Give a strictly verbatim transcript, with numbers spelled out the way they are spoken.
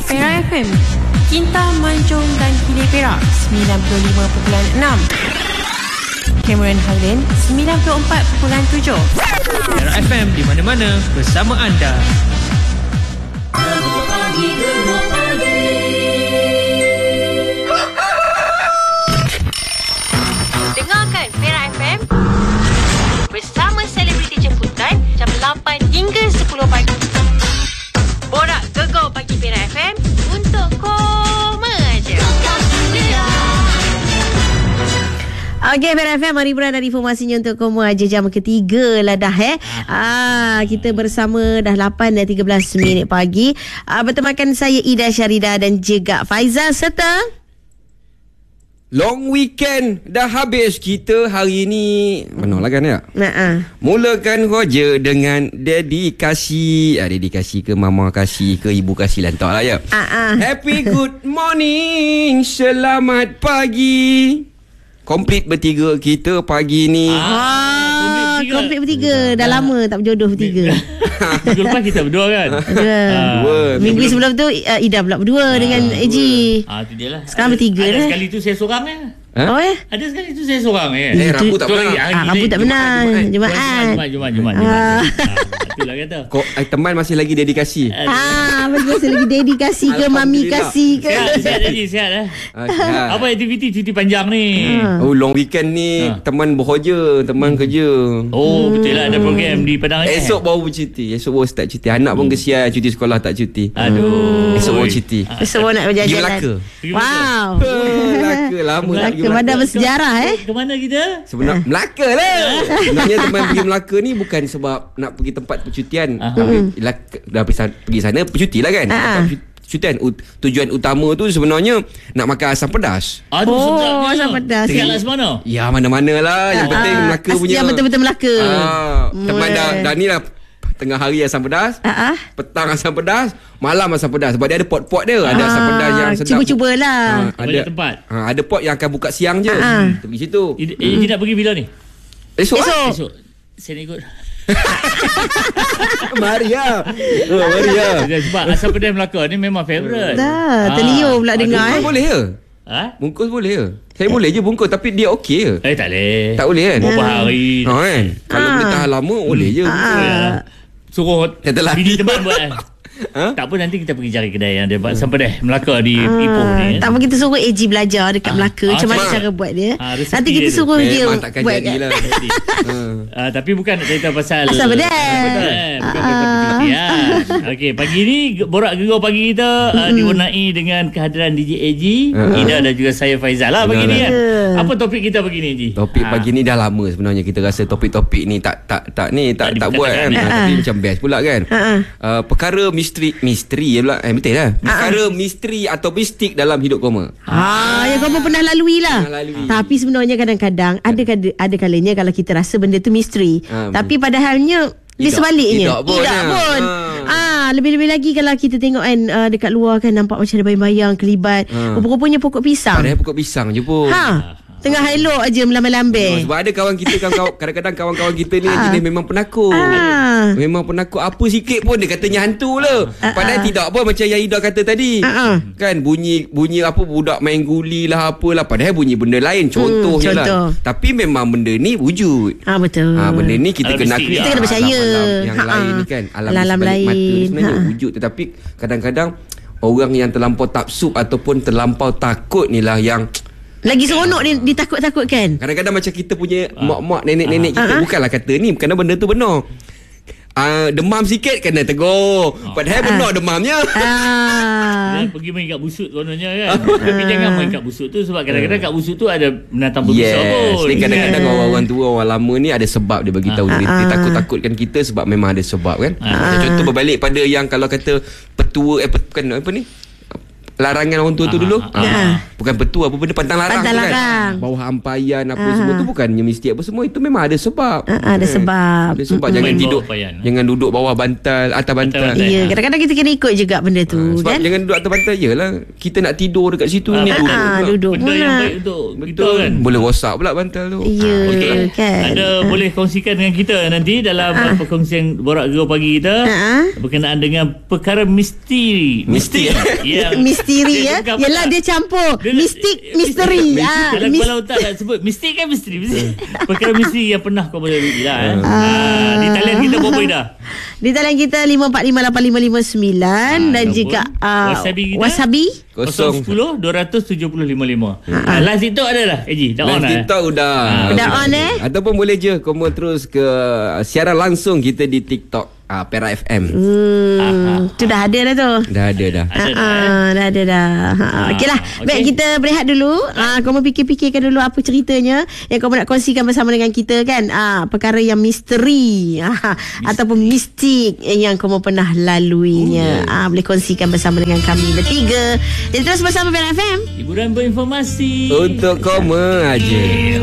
Perak F M, Kinta, Manjung dan Hilir Perak sembilan puluh lima perpuluhan enam, Cameron Highland sembilan puluh empat perpuluhan tujuh. Perak F M di mana-mana bersama anda. Dengarkan Perak F M bersama selebriti jemputan jam lapan hingga sepuluh pagi. Borak Gegar Pagi Perak F M untuk koma je. Okey, Perak F M, mari beran dari informasinya untuk koma aja jam ketiga lah dah eh. Ah, kita bersama dah lapan dan tiga belas minit pagi. Ah, bertemakan saya Ida Syarida dan juga Faizal serta long weekend dah habis. Kita hari ni mana lah kan ya? Nah, mulakan Roger dengan dedikasi. Ah, dedikasi ke mama kasih ke ibu kasih lantak lah ya. Ah, ah. Happy good morning, selamat pagi. Komplit bertiga kita pagi ni. Ah, komplit bertiga. Dah lama tak berjodoh bertiga. Minggu lepas kita berdua kan. Dua. Dua. Minggu sebelum tu uh, Ida pula berdua dengan A G. Ah, tu dia lah. Sekarang bertiga ada dah. Sekali tu saya seorang eh. Ha? Oh eh? Ada sekali tu saya seorang eh. Eh, Rabu tak Tu pernah. lagi, ah, Ah, Rabu tak Jumaat, benar. Jumaat, Jumaat. Jumaat, Jumaat, Jumaat, Jumaat. Ah. Itulah kata. Kau eh, teman masih lagi dedikasi. Ah, masih lagi dedikasi ke mami Alhamdulillah. kasih ke? Sihat, sihat lagi, sihat eh. Ah, sihat. Apa aktiviti cuti panjang ni? Oh, long weekend ni Ha. teman bekerja, teman kerja. Oh, betul lah ada program di Padang eh. Esok baru bercuti. Esok baru start cuti. Anak pun kesian cuti sekolah tak cuti. Aduh. Esok baru cuti. Semua nak berjalan-jalan. Pergi Melaka. Pergi Melaka. Wow. Melaka lama tak pergi Melaka bandar bersejarah eh. Ke mana kita? Sebenar Melaka lah. Sebenarnya teman pergi Melaka ni bukan sebab nak pergi tempat percutian. Aha. Dah, dah pergi sana, pergi sana percuti lah kan. Ah. Tempat percutian. U- tujuan utama tu sebenarnya nak makan asam pedas. Aduh, Oh, sedapnya. asam pedas. Dekat lah semana. Ya mana-mana lah. Yang penting Melaka punya. Yang betul-betul Melaka. Ah, teman Hmm. dah, dah ni lah. Tengah hari asam pedas, Ah, ah. petang asam pedas, malam asam pedas. Sebab dia ada pot-pot dia. Ada asam pedas yang sedap. Cuba-cubalah. Ah, Banyak ada tempat. ah, ada pot yang akan buka siang je. Ah. Kita pergi situ. Eh, eh, nak pergi bila ni? Esok, Esok. ah? Esok. Saya nak ikut. Mari lah. Oh, mari lah. Sebab asam pedas Melaka ni memang favourite. Dah, terliur pula dengar Bungkus eh. boleh ke? Ha? Bungkus boleh ke? Saya boleh je bungkus, tapi dia okey ke? Eh, tak boleh. Tak boleh kan? Berapa hari. Ha, kan? Kalau Ah. boleh tahan lama, boleh je. bungkus. Ah. Suruh Kata lagi. bini teman buat eh. Ha? Tak apa, nanti kita pergi cari kedai yang dia buat asam pedas Melaka di Ipoh ni. Tak apa, kita suruh A G belajar dekat Melaka Ah, macam mana cuma- cara buat dia. Ah, resep Nanti dia kita tu. suruh dia Memang takkan buat jadi kat- lah. Ha. Uh, tapi bukan nak cerita pasal Asam pedas. Eh, bukan Ah. pasal percutian. Okey, pagi ni Borak Gegar pagi kita uh, diwarnai dengan kehadiran D J A G, Ah. Ida dan juga saya Faizal lah pagi ni kan. Ya. Apa topik kita pagi ni, Ji? Topik Ah. pagi ni dah lama sebenarnya kita rasa topik-topik ni tak tak tak ni tak Tak tak, buat kan. diperkatakan, Ha, eh. tapi macam best pula kan. Ha, ha. Uh, perkara misteri misteri ya pula. Eh betul lah. Perkara misteri atau mistik dalam hidup koma. Ah, yang kau pun pernah lalui lah. Pernah lalui. Tapi sebenarnya kadang-kadang ada kada- ada kalanya kalau kita rasa benda tu misteri. Ah, Tapi padahalnya dia Tidak- sebaliknya. tidak pun, Tidak ah. pun. Ah. Ah, lebih-lebih lagi kalau kita tengok kan uh, dekat luar kan nampak macam ada bayang-bayang kelibat. Ah. Rupa-rupanya pokok pisang. Padahal pokok pisang je pun. Ha. Tengah elok aja melambai-lambai. Oh, sebab ada kawan kita kawan, kadang-kadang kawan-kawan kita ni Ah. jenis memang penakut. Ah. Memang penakut apa sikit pun dia katanya hantu lah. Ah, Padahal ah. tidak pun macam yang Ida kata tadi. Ah, ah. Kan bunyi bunyi apa budak main guli lah apalah, padahal bunyi benda lain contoh je lah. contoh. Tapi memang benda ni wujud. Ah, betul. Ha, benda ni kita Alam kena mistik akui. Kita kena percaya. Alam-alam yang Ha, lain ha. ni kan. Alam, Alam di sebalik mata ni lain. sebenarnya Ha. wujud, tetapi kadang-kadang orang yang terlampau taksub ataupun terlampau takut ni lah yang Lagi seronok dia ditakut-takutkan. kadang-kadang macam kita punya mak-mak nenek-nenek kita Ah. bukanlah kata ni kerana benda tu benar. Uh, demam sikit kena tegur. Padahal benar demamnya. Ah. Dia pergi main kat busut kononnya kan. Tapi jangan main kat busut tu sebab kadang-kadang kat busut tu ada binatang berbisa Yes. pun. Ni kadang-kadang Yeah. orang-orang tua, orang lama ni ada sebab dia bagi tahu. Dia, dia Ah. takut-takutkan kita sebab memang ada sebab kan. Ah. Contoh berbalik pada yang kalau kata petua eh bukan apa ni? larangan orang tua tu Ah, dulu. ah, Ah, bukan betul apa benda pantang larang Pantang tu kan. larang. Bawah ampayan apa Ah. semua tu bukannya mesti apa semua, itu memang ada sebab. Ah, ada Eh, sebab. Ada sebab Mm-mm. jangan Main tidur bawah ampayan. jangan duduk bawah bantal, atas bantal. bantal. Ya, kadang-kadang kita kena ikut juga benda tu Ah, sebab kan. jangan duduk atas bantal. Yelah, kita nak tidur dekat situ Ah, ni duduk. Ah, pula. duduk Benda yang pula. baik untuk kita Betul kan. Boleh rosak pula bantal tu. Ya, Okey. kan. Ada boleh kongsikan dengan kita nanti dalam Ah. uh, perkongsian Borak Gegar Pagi kita Ah. berkenaan dengan perkara misteri. Misteri. yang Misteri ya. bukan Yelah apa dia campur Dia- mistik eh, misteri. Ah, Dalam mis- kepala otak nak sebut mistik kan misteri, misteri. Perkara misteri yang pernah kau melalui lah eh. Ah. Ah, di talian kita berapa dah? Di talian kita lima empat lima lapan lima lima sembilan Ah, dan nombor. jika uh, Wasabi kita? wasabi Kosong. kosong satu kosong dua tujuh nol lima lima. Ah, live TikTok ada lah. Eji, dah on Live lah. eh? TikTok dah. Ah, dah on eh. Ataupun boleh je kamu terus ke siaran langsung kita di TikTok ah, Perak F M. Hmm, tu dah ada dah tu. Dah ada dah. Ada dah, Ah, dah ada dah. Ha, okeylah. okey. Baik, kita berehat dulu. Ah, kamu fikir-fikirkan dulu apa ceritanya yang kamu nak kongsikan bersama dengan kita kan. Ah, perkara yang misteri, ah, ataupun mistik yang kamu pernah laluinya. Ah, boleh kongsikan bersama dengan kami bertiga. Jadi terus bersama Perak F M. Hiburan berinformasi. Untuk kamu aja.